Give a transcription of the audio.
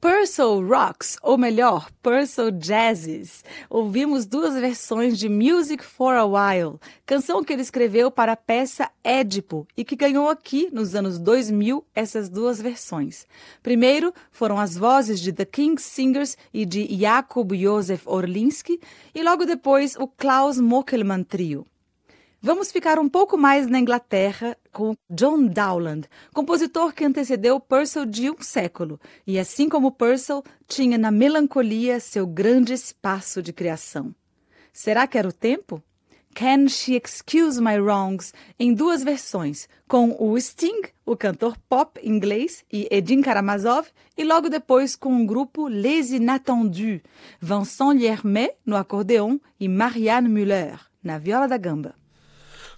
Purcell Rocks, ou melhor, Purcell Jazzes. Ouvimos duas versões de Music for a While, canção que ele escreveu para a peça Édipo e que ganhou aqui, nos anos 2000, essas duas versões. Primeiro foram as vozes de The King's Singers e de Jakub Józef Orlinski e logo depois o Klaus Mockelman Trio. Vamos ficar um pouco mais na Inglaterra com John Dowland, compositor que antecedeu Purcell de um século e, assim como Purcell, tinha na melancolia seu grande espaço de criação. Será que era o tempo? Can She Excuse My Wrongs, em duas versões, com o Sting, o cantor pop inglês, e Edin Karamazov, e logo depois com o grupo Les Inattendus, Vincent Lhermet no acordeon e Marianne Müller na viola da gamba.